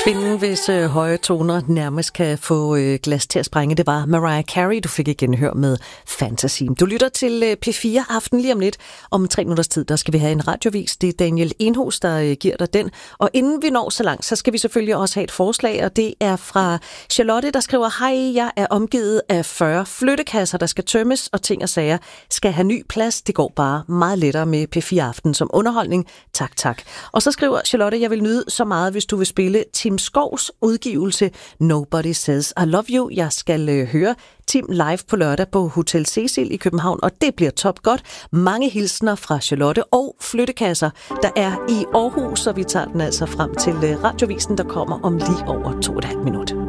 Kvinden, hvis høje toner nærmest kan få glas til at sprænge, det var Mariah Carey, du fik igen hør med Fantasy. Du lytter til P4 Aften lige om lidt. Om 3 minutters tid, der skal vi have en radiovis. Det er Daniel Enhus, der giver dig den. Og inden vi når så langt, så skal vi selvfølgelig også have et forslag, og det er fra Charlotte, der skriver: Hej, jeg er omgivet af 40 flyttekasser, der skal tømmes, og ting og sager skal have ny plads. Det går bare meget lettere med P4 Aften som underholdning. Tak, tak. Og så skriver Charlotte: jeg vil nyde så meget, hvis du vil spille Tim Skovs udgivelse Nobody Says I Love You. Jeg skal høre Tim live på lørdag på Hotel Cecil i København, og det bliver top godt. Mange hilsner fra Charlotte og flyttekasser, der er i Aarhus, så vi tager den altså frem til radiovisen, der kommer om lige over 2,5 minutter.